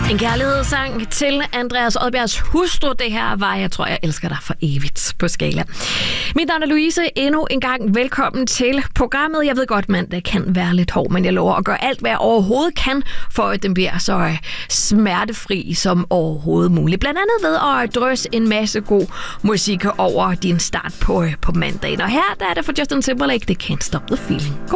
En kærlighedssang til Andreas Odbjergs hustru. Det her var Jeg tror, jeg elsker dig for evigt på Skala. Mit navn er Louise. Endnu en gang velkommen til programmet. Jeg ved godt, mandag kan være lidt hård, men jeg lover at gøre alt, hvad jeg overhovedet kan, for at den bliver så smertefri som overhovedet muligt. Blandt andet ved at drøse en masse god musik over din start på mandagen. Og her der er det for Justin Timberlake, The Can't Stop the Feeling.